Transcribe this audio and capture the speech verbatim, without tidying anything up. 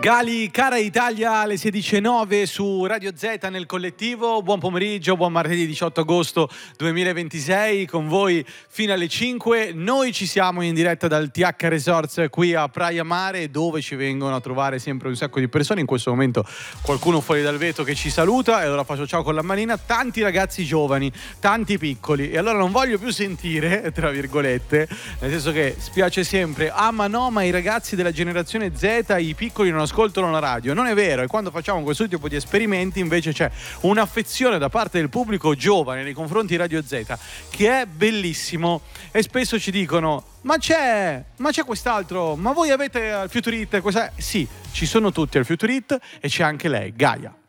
Gali, cara Italia, alle sedici e nove su Radio Z nel collettivo. Buon pomeriggio, buon martedì diciotto agosto duemilaventisei, con voi fino alle cinque. Noi ci siamo in diretta dal T H Resorts qui a Praia Mare, dove ci vengono a trovare sempre un sacco di persone. In questo momento qualcuno fuori dal vetro che ci saluta, e allora faccio ciao con la manina. Tanti ragazzi giovani, tanti piccoli, e allora non voglio più sentire, tra virgolette, nel senso che spiace sempre, ah ma no, ma i ragazzi della generazione Z, i piccoli non ascoltano la radio. Non è vero, e quando facciamo questo tipo di esperimenti invece c'è un'affezione da parte del pubblico giovane nei confronti di Radio Z che è bellissimo, e spesso ci dicono ma c'è, ma c'è quest'altro, ma voi avete al Future Hit questa... Sì, ci sono tutti al Future Hit, e c'è anche lei, Gaia.